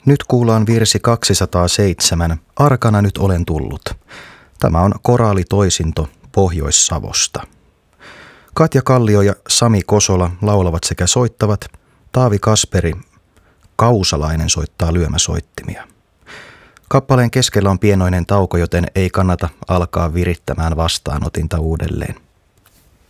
Nyt kuullaan virsi 207. Arkana nyt olen tullut. Tämä on koraalitoisinto Pohjois-Savosta. Katja Kallio ja Sami Kosola laulavat sekä soittavat. Taavi Kasperi, kausalainen, soittaa lyömäsoittimia. Kappaleen keskellä on pienoinen tauko, joten ei kannata alkaa virittämään vastaanotinta uudelleen.